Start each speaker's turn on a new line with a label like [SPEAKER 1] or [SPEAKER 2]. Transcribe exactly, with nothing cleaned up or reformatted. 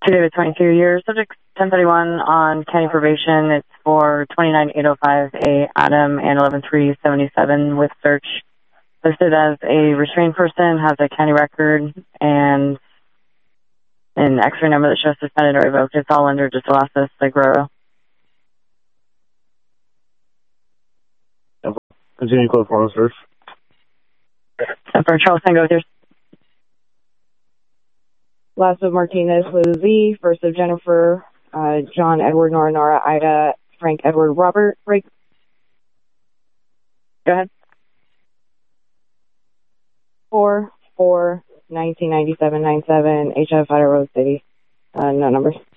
[SPEAKER 1] To David, twenty-two years, subject ten thirty-one on county probation. It's for twenty-nine eight oh five A Adam and eleven three seventy-seven with search. Listed as a restrained person, has a county record, and an X-ray number that shows suspended or revoked. It's all under Disolasis Seguro.
[SPEAKER 2] Continue close formal search.
[SPEAKER 1] For Charles Tango with yours.
[SPEAKER 3] Last of Martinez with Z. First of Jennifer, uh, John, Edward, Nora, Nora, Ida, Frank, Edward, Robert. Break.
[SPEAKER 1] Go ahead.
[SPEAKER 3] Four, four, nineteen ninety-seven, nine seven, H F Idaho Rose City. Uh, no numbers.